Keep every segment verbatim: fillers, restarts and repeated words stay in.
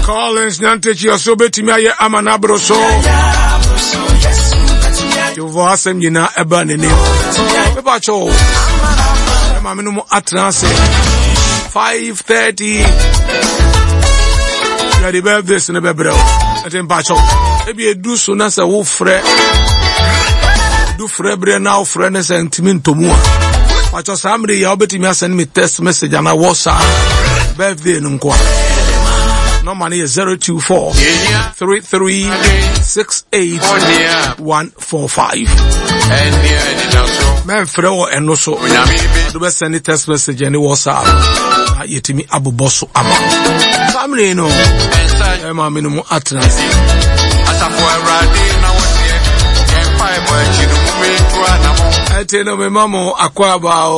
Collins Nantechi Osobeti Maya Amanabroso. You was him, you know, a banning name. About you, my minimum attrance five thirty. You are the birthdays in the baby. At him, Pacho. Maybe a do soon as a wolf fre. Do frebre now, friends and Timin Tomua. Pacho Samri, you bet me send me text message and I was birthday in Nkwa. No money is zero two four three three six eight one four five. Man, Fredo and no so. The best send a text message and it was up. Yet me Abu Bosso about family, no. I'm a minimum utterance. I tell you, my mama, Aquaba.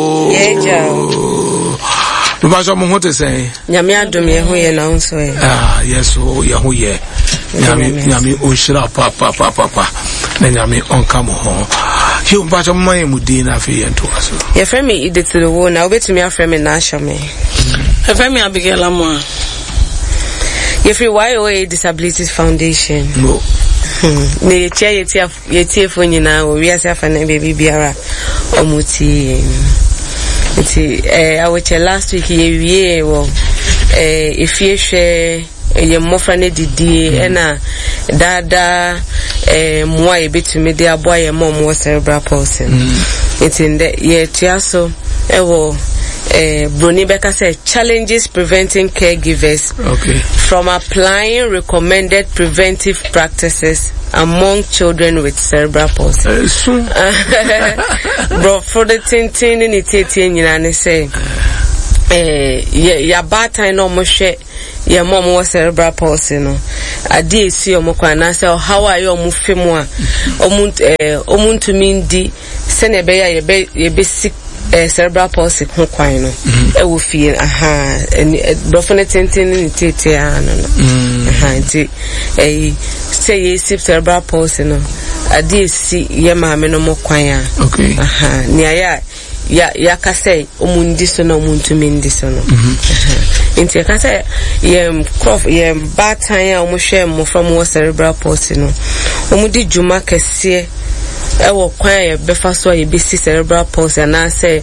You must have what to say. Yamiadum, Yahuye, now, so. Ah, yes, oh, Yahuye. Yami, Yami, Ushra, Papa, Papa, Papa. Then Yami, on come home. You but of my Mudina fee and to us. Your friend me did to the wall, now wait to me, a friend in Nasha me. A friend me, Abigail Lamar. Your free Y O A Disabilities Foundation. No. Ne chair your tear for you now, we are self and baby Biara or Muti. I was last week, ye well, if you share. Ye mofrane didi ena dada eh mwa ebetumi de aboa ye mom wo cerebral palsy it's in the ye tiaso ewo eh broni beka say challenges preventing caregivers okay from applying recommended preventive practices among children with cerebral palsy. Bro for the tintin ni tete nyina ne say eh ya bata no mo hwe your mom was cerebral palsy no ade esi omokwa na say how are you omufemu a omuntu eh omuntu mindi se na be ya ye be ye be sick cerebral palsy ho kwan no e wo fie aha brofone tenten ni tete ano no aha nti eh say ye sick cerebral palsy no ade esi ye maame no mokwan a okay aha ni aya ya ya kase omundi so na omuntu mindi so no inti kase ye crof ye batan ya omuhwe mo from cerebral palsy no omudi juma kese ewo kwan ye befa so ye be cerebral palsy na say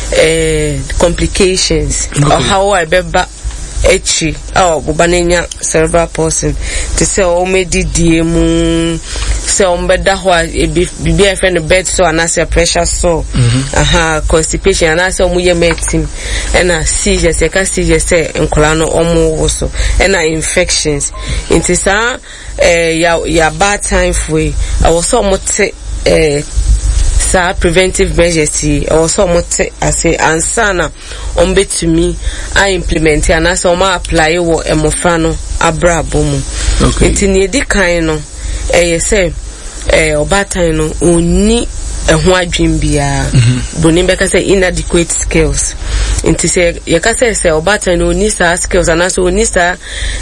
eh complications or how I beba echi oh bubanenya cerebral palsy to say o medidie mu say o mbeda ho e bi e friend bed so and say pressure so aha constipation and say o mu ye metim and na seizures e ka seizures say nkola no o mu wo so and na infections into sa eh ya ya bad time way I was so much eh sa preventive measures or so much I say ansana on betumi I implement and as o ma apply wo emofra no abrabo mu okay nti ne di kan no eh say eh obatan no oni ehho adwen bia boni beka say inadequate skills nti say ye ka say say obatan no oni sa skills and as oni sa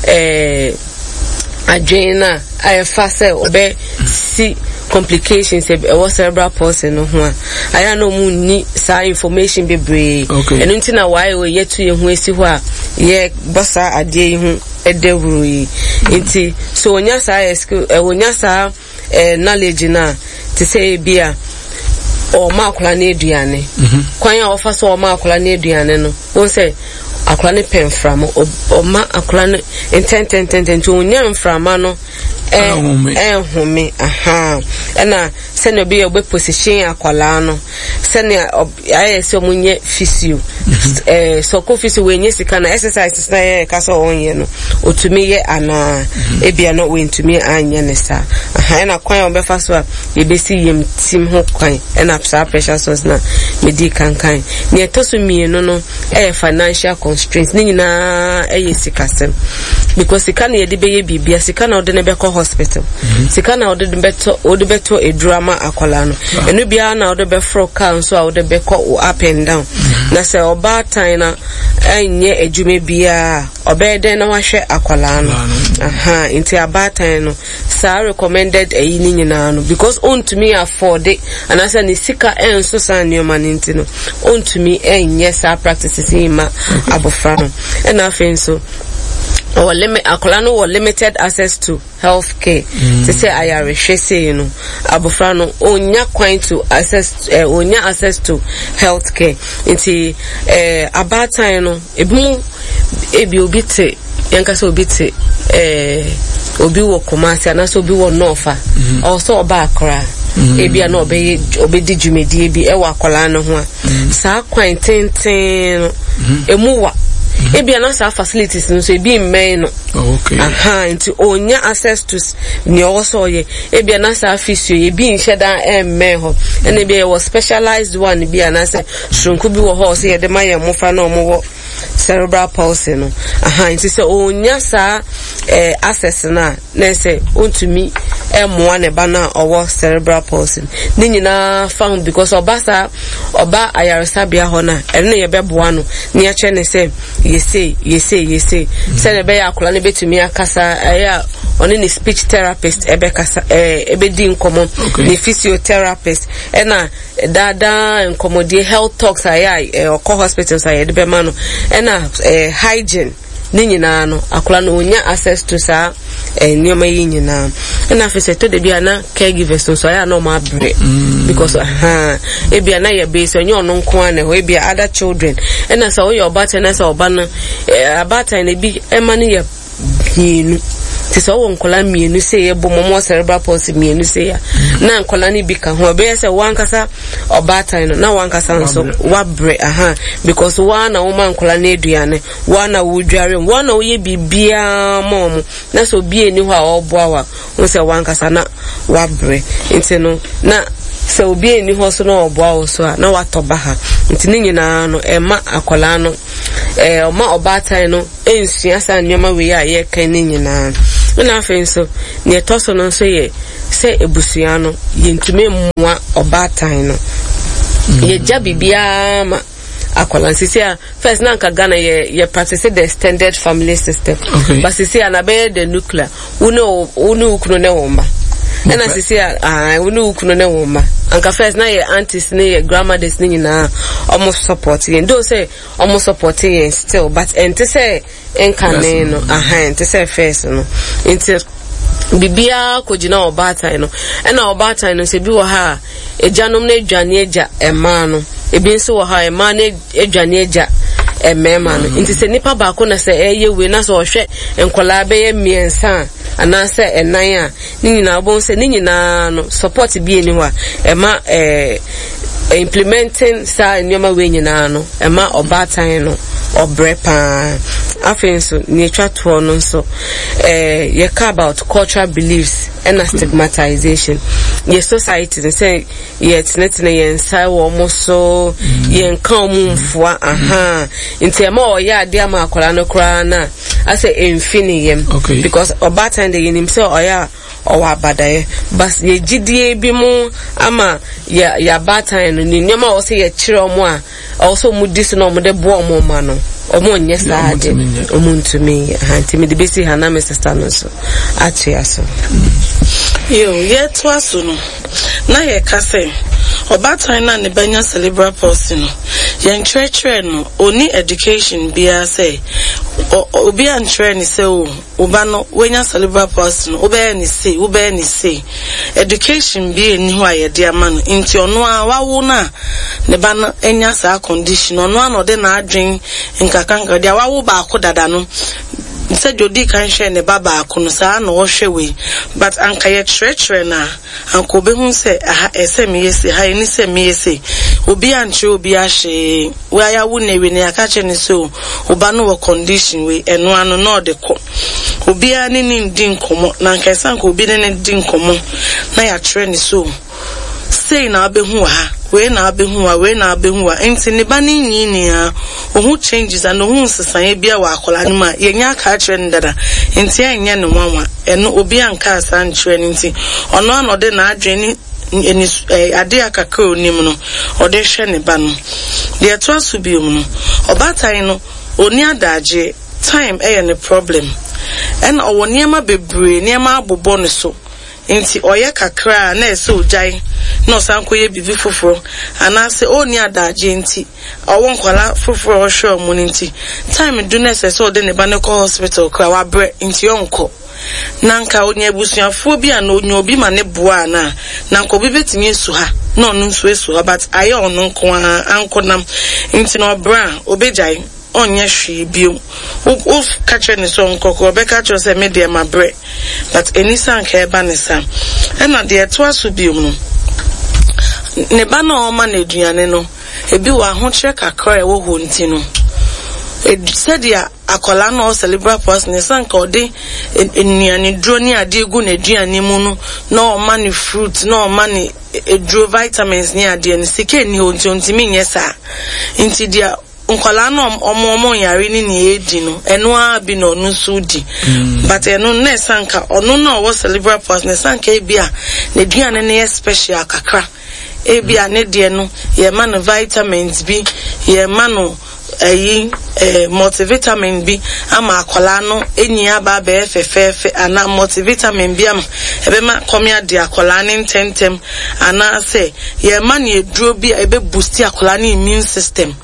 eh adwena I fast obe si complications e was cerebral palsy no ho a aya no mu ni sa information bebre eno nti na why we yetu ye hu esi ho a ye bosa ade hu edewuru yi nti so onya sa skill e onya sa knowledge na to say bia o makola na eduane kwan ya ofa so o makola na eduane no won say akola ne pen from o ma akola ne intentententen to onya mframa no eh eh home aha na se no be obe position akola no se ne ayese omunye physio eh so ko physio we nye sika na exercises na ye ka so onye no otumi ye ana ebia no we ntumi anye ne sa aha na kwan obe fa so ye be si yem tim ho kwan na psa pressure source na medi kankan ne toso mienu no eh financial constraints ni nyina eh sika sem because sika na ye de be ye bibia sika na ode ne be ko hospital sika na ode beto ode beto e drama akola no enu bia na ode be fro car so ode be ko up and down na se oba tan na enye ejume bia obe den na wahwe akola no aha inti abatan no sa recommended e ni nyina no because on to me afford it and I say ni sika enso san ni man inti no on to me enye sa practices ma abofra no and afenso or limit akola no limited access to health care. Mm. To say ayare hwese you know abofra no onya kwan to access uh, onya access to health care. Nti eh abatan no ebimu ebi obi te yanka so obi te eh obi wo Kumasi anaso obi wo Norfa also oba Accra ebi ana obe obedi dwumedie bi e wa akola no ho a saa kwan tenten emuwa ebi ana sa facilities no so ebi mmɛn no okay aha nti onya access to ne also ye ebi ana sa physio ebi nheda emmɛn ho and ebi was specialized one bi ana say shunku bi wo ho so ye de maye mofa na omo cerebral palsy no aha nti say onya sa eh access na na say ontumi emmoa ne ba na owo cerebral palsy ni nyina found because obasa oba ayaresa bia ho na ene ye beboa no ne ya che ne say yese yese yese say ne be ya akola ne betumi akasa aya oni ni speech therapist ebe kasa eh ebe di nkomo ni physiotherapist ena dada nkomo di health talks aya eh okọ hospitals aya de be ma no ena eh hygiene ni nyina no akola no onya access to sa eh nyoma yi nyina ena afese to de bia na caregivers so aya no ma bre because aha e bia na ye base onye ono nko ana ho e bia other children ena sa oyo obata na sa oba no abata na bi ema ne ye bienu tisa wo nkola mienu se ye bo momo cerebral palsy mienu se ya na nkola ni bi ka ho be se wankasa obata no na wankasa nso wabre aha because one na wo man nkola na eduane one na wo dware one na wo ye bibia mom na so bi eni ho a oboa wa wo se wankasa na wabre nti no na se obi eni ho so na oboa wo so a na watoba ha nti ni nyina no ema akola no eh oma obata no ensua sa nyoma we a ye kan ni nyina na afenso ne toso no so ye se ebusua no ye ntume mmoa obatan no ye ja bibia ma akola sisia first na nka Ghana ye ye practice the extended family system okay. But sisia na be the nuclear uno uno ukuno ne womba ena sisia ah uno ukuno ne womba anka first na ye aunties ne ye grandmothers ne nyina almost support ye do say almost support ye still but ente say enkane no aha ente say first no ente bibia kojina obata no ena obata no se bi wo ha ejanom na edwane eja ema no ebi nso wo ha ema na edwane eja emema no nti se nipa ba ko na se eye we na so ohwe enkola be ye miensa ana se enan a ni nyina bo se ni nyina no support bi eni ho a ema eh implementing sa nyoma we nyina no ema obatan no obrepa afenso ni twatwo no so eh ye ka about cultural beliefs and stigmatization ye society say ye tinetine ye nsai wo mo so ye nka omumfua aha nti ema o ya ade ama akola no kra na ase emfini yem because obatan de yenim se o ya owa abadaye bas ye gidie bi mu ama ya ya batan no ni nyoma o se ye kire omo a also mu dis no mo de bo omo ma no omo nye saade omo ntumi hanti me de besi hana me sister no so atia so yo ye to aso no na ye kase obatan na ne banya cerebral palsy no ye ntrechre no oni education bia say obi an train say o oba no wenya cerebral palsy no oba ni say oba ni say education bi eni ho ayede ama no nti ono a wawo na ne ba no enya sa condition ono a no de na adwen nkakanka dia wawo ba akodada no nse jodi kan hwe ne baba akono sa na wo hwe we but anka ye trechre na anko be hu se aha ese me yesi ha ni se me yesi obi anche obi ahye we aya wo ne we ne aka che ne so oba no wo condition we eno ano no de ko obi ani ni ndi nkomo na anka sanka obi ne ndi nkomo na ya tre ne so say na abehu ha we na abehu wa we na abehu wa enti ne ba ni nyini a ohu changes and ohu sesan bia wa akola no ma ye nya ka kire ndada enti anya ne nwanwa eno obi anka asan kire nti ono anode na adwene eni ade akaka onim no ode hwe ne ba no de to aso bi um no obatan no oni adaje time e ne problem en owo niema bebre niema abobo ne so nti oye kakra na ese ojai no sanko ye bibi foforo anase oni adaje nti owo nkwala foforo o hwe omo nti time do necessary de ne ba ne ko hospital kra wa bre nti onko nanka oni abusuafo bi ana onye obi ma ne boa na nanka obi betimi esu ha no no nso esu ha but aye ono nko ankonam nti no bra obejai onye hwe bio of catcher ni so nkoko be catcher say me dey ma bre but enisa nka eba ne sa na de to aso bio no ne ba na o ma na eduane no ebi wa ho kire kakra e wo ho nti no e said ya akola no cerebral palsy ne sanka ode enuane dro ni ade egu na eduane mu no na o ma ni fruit na o ma ni edro vitamins ni ade ni sike ni ho nti mi nyesa nti dia nkwala no omo omo yare ni ni edi no eno a bi no no so di but eno na sanka ono na o cerebral palsy ne sanka e bia na eduane ne special kakra e bia ne de no ye ma no vitamins bi ye ma no ayi eh multivitamin bi ama akola no enyi aba ba efefefe ana multivitamin bi ama ebe ma komia de akola ne tentem ana se ye ma na eduro bi ebe boost akola ne immune system